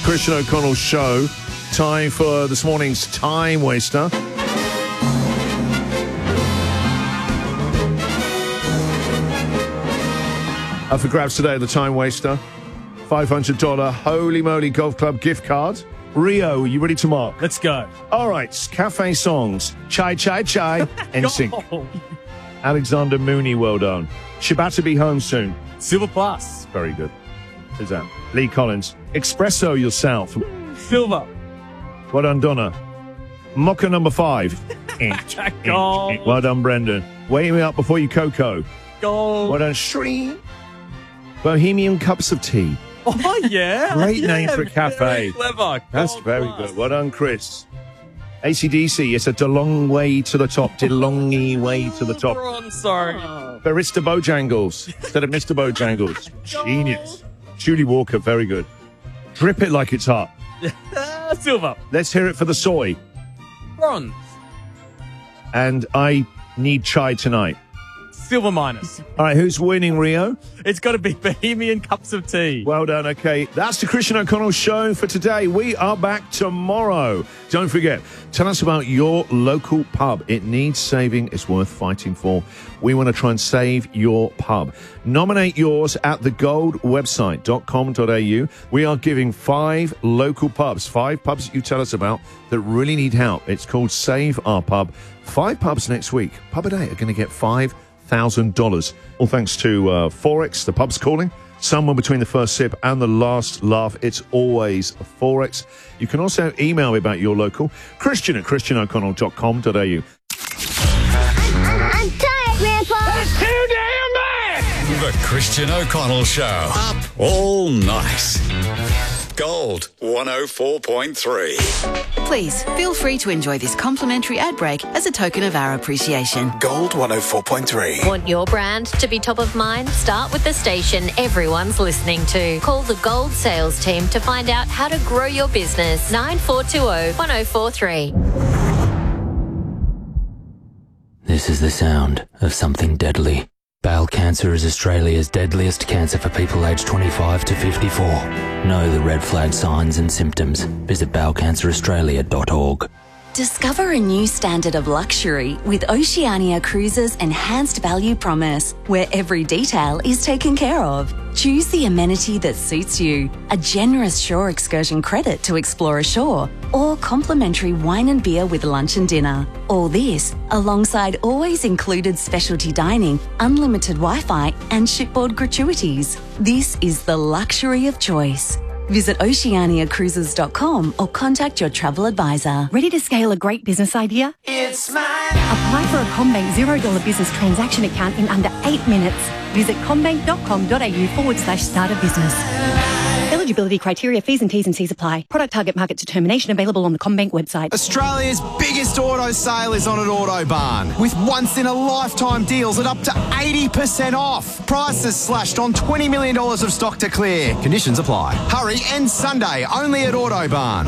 Christian O'Connell Show. Time for this morning's Time Waster. Up for grabs today, the Time Waster. $500 Holy Moly Golf Club gift card. Rio, are you ready to mark? Let's go. All right, cafe songs. Chai, chai, chai. NSYNC. Alexander Mooney, well done. Shibata be home soon. Silver Plus. Very good. Who's that? Lee Collins. Espresso yourself. Silver. Well done, Donna. Mocha number 5. Gold. Well done, Brendan. Wake me up before you cocoa. Gold. Well done, Shree. Bohemian cups of tea. Oh, yeah. Great name for a cafe. Very clever. That's Gold very Plus. good. Well done, Chris. AC/DC, it's a long way to the top. DeLongy way to the top. I'm sorry. Barista Bojangles instead of Mr. Bojangles. Genius. Julie Walker, very good. Drip it like it's hot. Silver. Let's hear it for the soy. Bronze. And I need chai tonight. Silver minus. All right, who's winning, Rio? It's got to be Bohemian Cups of Tea. Well done, okay. That's the Christian O'Connell Show for today. We are back tomorrow. Don't forget, tell us about your local pub. It needs saving. It's worth fighting for. We want to try and save your pub. Nominate yours at thegoldwebsite.com.au. We are giving 5 local pubs, 5 pubs that you tell us about that really need help. It's called Save Our Pub. 5 pubs next week. Pub a day are going to get $5,000. All thanks to Forex, the pub's calling. Somewhere between the first sip and the last laugh, it's always a Forex. You can also email me about your local, christian@christianoconnell.com.au. I'm tired, Grandpa. That's too damn bad! The Christian O'Connell Show. Up all night. Gold 104.3. Please feel free to enjoy this complimentary ad break as a token of our appreciation. Gold 104.3. Want your brand to be top of mind? Start with the station everyone's listening to. Call the Gold sales team to find out how to grow your business. 9420 1043. This is the sound of something deadly. Bowel cancer is Australia's deadliest cancer for people aged 25 to 54. Know the red flag signs and symptoms. Visit bowelcanceraustralia.org. Discover a new standard of luxury with Oceania Cruises' enhanced value promise, where every detail is taken care of. Choose the amenity that suits you, a generous shore excursion credit to explore ashore, or complimentary wine and beer with lunch and dinner. All this alongside always included specialty dining, unlimited Wi-Fi and shipboard gratuities. This is the luxury of choice. Visit oceaniacruises.com or contact your travel advisor. Ready to scale a great business idea? It's mine. Apply for a CommBank $0 business transaction account in under 8 minutes. Visit commbank.com.au/start a business. Eligibility criteria, fees and T's and C's apply. Product target market determination available on the CommBank website. Australia's biggest auto sale is on at Autobarn, with once-in-a-lifetime deals at up to 80% off. Prices slashed on $20 million of stock to clear. Conditions apply. Hurry, end Sunday, only at Autobarn.